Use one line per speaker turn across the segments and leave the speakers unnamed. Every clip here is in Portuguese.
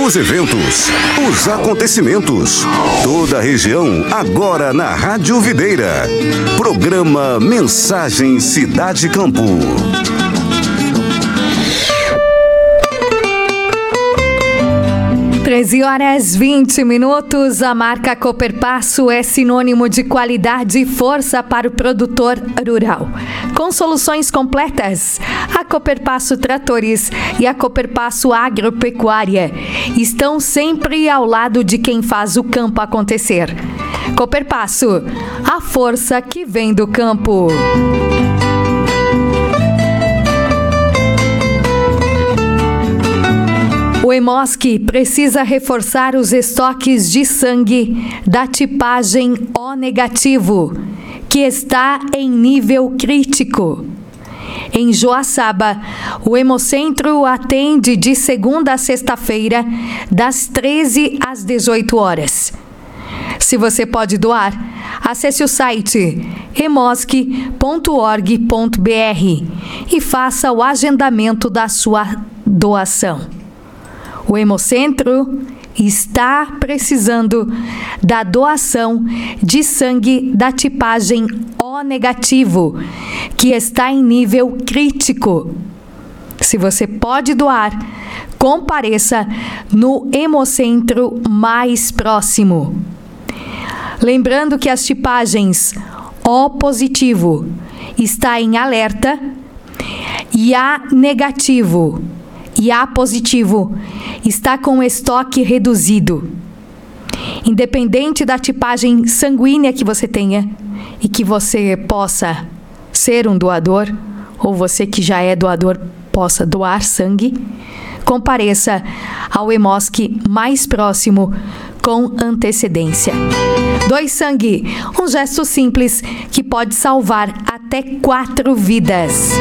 Os eventos, os acontecimentos, toda a região agora na Rádio Videira. Programa Mensagem Cidade Campo.
13h20. A marca Cooperpasso é sinônimo de qualidade e força para o produtor rural. Com soluções completas, a Cooperpasso Tratores e a Cooperpasso Agropecuária estão sempre ao lado de quem faz o campo acontecer. Cooperpasso, a força que vem do campo. O Hemoski precisa reforçar os estoques de sangue da tipagem O negativo, que está em nível crítico. Em Joaçaba, o Hemocentro atende de segunda a sexta-feira, das 13 às 18 horas. Se você pode doar, acesse o site hemoski.org.br e faça o agendamento da sua doação. O Hemocentro está precisando da doação de sangue da tipagem O negativo, que está em nível crítico. Se você pode doar, compareça no Hemocentro mais próximo. Lembrando que as tipagens O positivo está em alerta e A negativo e A positivo está com estoque reduzido. Independente da tipagem sanguínea que você tenha e que você possa ser um doador, ou você que já é doador possa doar sangue, compareça ao Hemoski mais próximo com antecedência. Doe sangue, um gesto simples que pode salvar até 4 vidas.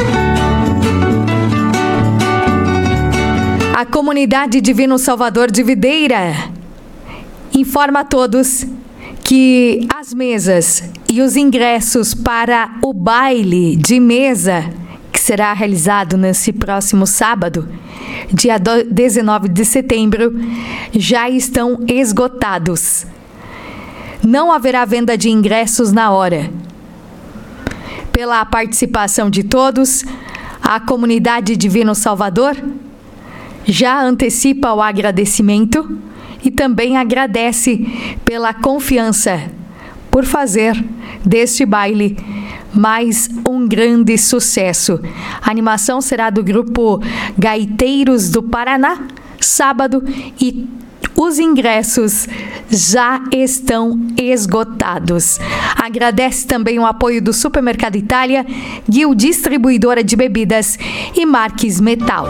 A comunidade Divino Salvador de Videira informa a todos que as mesas e os ingressos para o baile de mesa, que será realizado nesse próximo sábado, dia 19 de setembro, já estão esgotados. Não haverá venda de ingressos na hora. Pela participação de todos, a comunidade Divino Salvador já antecipa o agradecimento e também agradece pela confiança por fazer deste baile mais um grande sucesso. A animação será do grupo Gaiteiros do Paraná, sábado, e os ingressos já estão esgotados. Agradece também o apoio do Supermercado Itália, Guil Distribuidora de Bebidas e Marques Metal.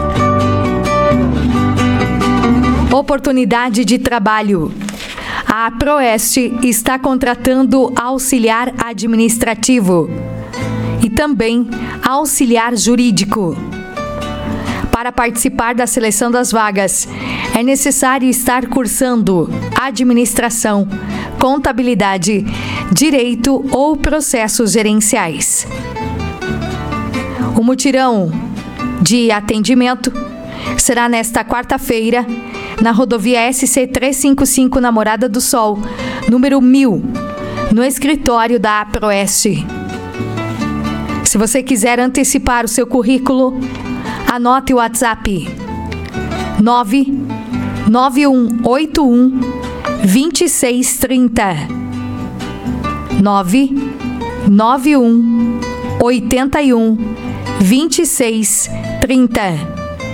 Oportunidade de trabalho. A Proeste está contratando auxiliar administrativo e também auxiliar jurídico. Para participar da seleção das vagas, é necessário estar cursando administração, contabilidade, direito ou processos gerenciais. O mutirão de atendimento será nesta quarta-feira, na rodovia SC-355, na Morada do Sol, número 1000, no escritório da Proeste. Se você quiser antecipar o seu currículo, anote o WhatsApp 99181 2630 99181 2630.